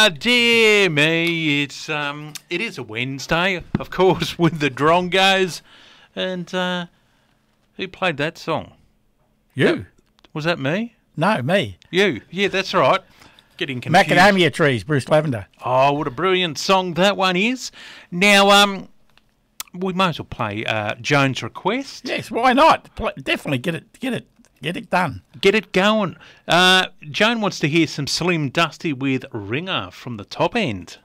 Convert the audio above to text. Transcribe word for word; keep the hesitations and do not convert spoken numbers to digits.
Ah, dear me, it's um, it is a Wednesday, of course, with the Drongos, and uh, who played that song? You? That, was that me? No, me. You? Yeah, that's right. Getting confused. Macadamia Trees, Bruce Lavender. Oh, what a brilliant song that one is! Now, um, we might as well play uh, Joan's request. Yes, why not? Pl- definitely get it, get it, get it done. Get it going. Uh, Joan wants to hear some Slim Dusty with Ringer from the Top End.